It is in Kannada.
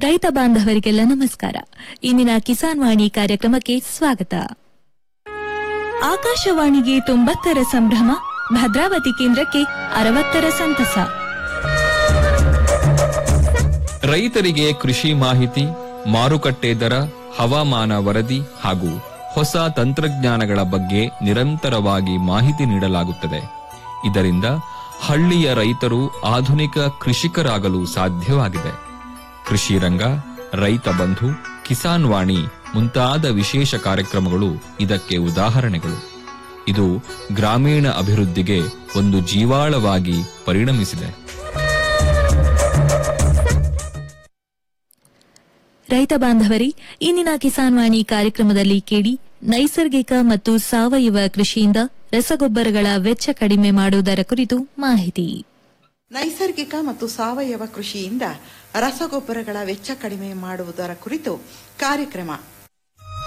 ರೈತ ಬಾಂಧವರಿಗೆಲ್ಲ ನಮಸ್ಕಾರ. ಇಂದಿನ ಕಿಸಾನ್ ವಾಣಿ ಕಾರ್ಯಕ್ರಮಕ್ಕೆ ಸ್ವಾಗತ. ಆಕಾಶವಾಣಿಗೆ 90ರ ಸಂಭ್ರಮ, ಭದ್ರಾವತಿ ಕೇಂದ್ರಕ್ಕೆ 60ರ ಸಂತಸ. ರೈತರಿಗೆ ಕೃಷಿ ಮಾಹಿತಿ, ಮಾರುಕಟ್ಟೆ ದರ, ಹವಾಮಾನ ವರದಿ ಹಾಗೂ ಹೊಸ ತಂತ್ರಜ್ಞಾನಗಳ ಬಗ್ಗೆ ನಿರಂತರವಾಗಿ ಮಾಹಿತಿ ನೀಡಲಾಗುತ್ತದೆ. ಇದರಿಂದ ಹಳ್ಳಿಯ ರೈತರು ಆಧುನಿಕ ಕೃಷಿಕರಾಗಲು ಸಾಧ್ಯವಾಗಿದೆ. ಕೃಷಿ ರಂಗ, ರೈತ ಬಂಧು, ಕಿಸಾನ್ ವಾಣಿ ಮುಂತಾದ ವಿಶೇಷ ಕಾರ್ಯಕ್ರಮಗಳು ಇದಕ್ಕೆ ಉದಾಹರಣೆಗಳು. ಇದು ಗ್ರಾಮೀಣ ಅಭಿವೃದ್ಧಿಗೆ ಒಂದು ಜೀವಾಳವಾಗಿ ಪರಿಣಮಿಸಿದೆ. ರೈತ ಬಾಂಧವರೇ, ಇಂದಿನ ಕಿಸಾನ್ ವಾಣಿ ಕಾರ್ಯಕ್ರಮದಲ್ಲಿ ಕೇಳಿ ನೈಸರ್ಗಿಕ ಮತ್ತು ಸಾವಯವ ಕೃಷಿಯಿಂದ ರಸಗೊಬ್ಬರಗಳ ವೆಚ್ಚ ಕಡಿಮೆ ಮಾಡುವುದರ ಕುರಿತು ಮಾಹಿತಿ. ನೈಸರ್ಗಿಕ ಮತ್ತು ಸಾವಯವ ಕೃಷಿಯಿಂದ ರಸಗೊಬ್ಬರಗಳ ವೆಚ್ಚ ಕಡಿಮೆ ಮಾಡುವುದರ ಕುರಿತು ಕಾರ್ಯಕ್ರಮ